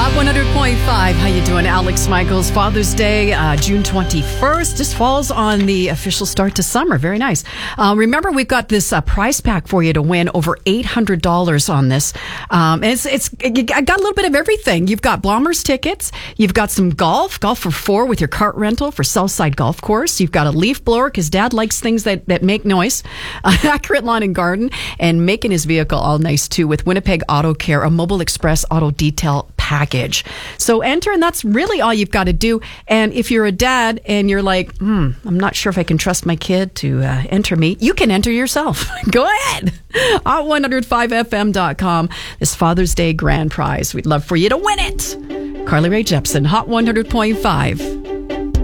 Hot 100.5. How you doing? Alex Michaels. Father's Day, June 21st. Just falls on the official start to summer. Very nice. Remember, we've got this prize pack for you to win, over $800 on this. And I got a little bit of everything. You've got Bombers tickets. You've got some golf for 4 with your cart rental for Southside Golf Course. You've got a leaf blower because Dad likes things that make noise. Accurate Lawn and Garden, and making his vehicle all nice too with Winnipeg Auto Care, a Mobile Express auto detail package. So enter, and that's really all you've got to do. And if you're a dad and you're like, I'm not sure if I can trust my kid to enter me, you can enter yourself. Go ahead. Hot1015fm.com. This Father's Day grand prize. We'd love for you to win it. Carly Rae Jepsen, Hot 100.5.